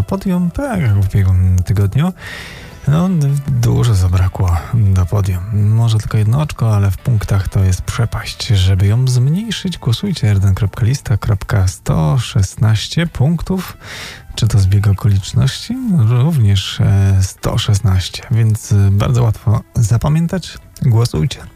podium, tak jak w ubiegłym tygodniu. No, dużo zabrakło do podium. Może tylko 1 oczko, ale w punktach to jest przepaść. Żeby ją zmniejszyć, głosujcie rden.lista.116 punktów. Czy to zbieg okoliczności? Również 116, więc bardzo łatwo zapamiętać. Głosujcie.